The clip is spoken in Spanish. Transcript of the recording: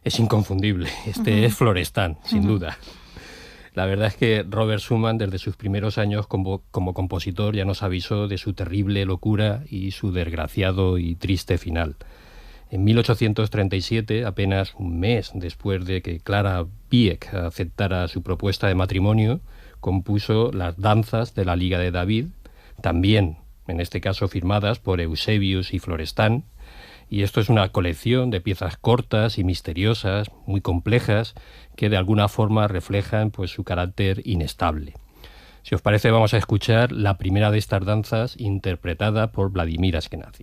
Es inconfundible. Es Florestan, sin duda. La verdad es que Robert Schumann, desde sus primeros años como compositor, ya nos avisó de su terrible locura y su desgraciado y triste final. En 1837, apenas un mes después de que Clara Wieck aceptara su propuesta de matrimonio, compuso las danzas de la Liga de David, también, en este caso, firmadas por Eusebius y Florestan. Y esto es una colección de piezas cortas y misteriosas, muy complejas, que de alguna forma reflejan pues, su carácter inestable. Si os parece, vamos a escuchar la primera de estas danzas interpretada por Vladimir Ashkenazy.